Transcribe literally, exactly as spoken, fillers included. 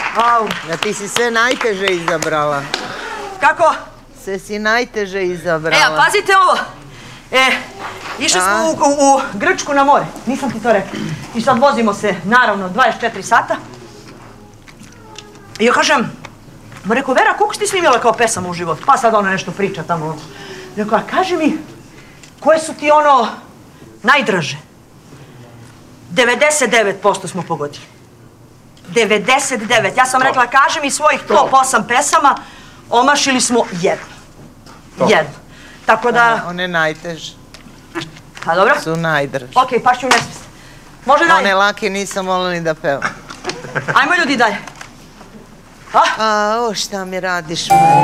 Au. Da ti si sve najteže izabrala. Kako? Sve si najteže izabrala. E, a pazite ovo. E, išli smo u, u, u Grčku na more. Nisam ti to rekla. I sad vozimo se, naravno, dvadeset četiri sata. I ja kažem, ma rekao, Vera, koliko si ti snimila kao pesama u životu? Pa sad ona nešto priča tamo. Rekao, a kaži mi, koje su ti ono najdraže? devedeset devet posto smo pogodili. devedeset devet. Ja sam rekla, kaži mi svojih top osam pesama, omašili smo jedno. Jedno. Tako da... One najteže. Pa dobro? Su najdraže. Okej, pašću u nesvijest. Može dalje? One lake nisam volila ni da pevam. Ajmo ljudi dalje. A, o, šta mi radiš, Marija?